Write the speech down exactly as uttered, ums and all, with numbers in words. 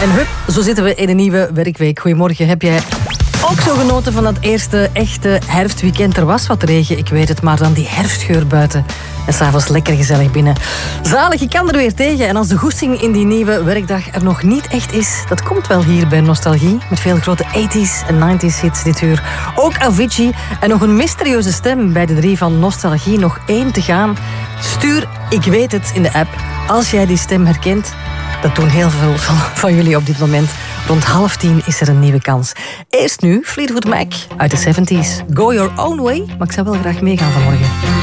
En hup, zo zitten we in een nieuwe werkweek. Goedemorgen, heb jij ook zo genoten van dat eerste echte herfstweekend? Er was wat regen, ik weet het, maar dan die herfstgeur buiten. En s'avonds lekker gezellig binnen. Zalig, ik kan er weer tegen. En als de goesting in die nieuwe werkdag er nog niet echt is, dat komt wel hier bij Nostalgie. Met veel grote eighties en nineties hits dit uur. Ook Avicii en nog een mysterieuze stem bij de drie van Nostalgie. Nog één te gaan. Stuur Ik Weet Het in de app als jij die stem herkent. Dat doen heel veel van, van jullie op dit moment. Rond half tien is er een nieuwe kans. Eerst nu Fleetwood Mac uit de zeventies. Go Your Own Way, maar ik zou wel graag meegaan vanmorgen.